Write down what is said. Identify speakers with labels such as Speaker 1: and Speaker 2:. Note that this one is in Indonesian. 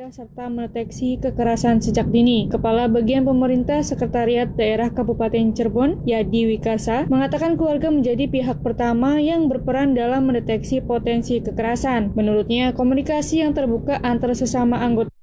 Speaker 1: mencegah serta mendeteksi kekerasan sejak dini. Kepala Bagian Pemerintah Sekretariat Daerah Kabupaten Cirebon, Yadi Wikasa, mengatakan keluarga menjadi pihak pertama yang berperan dalam mendeteksi potensi kekerasan. Menurutnya, komunikasi yang terbuka antar sesama anggota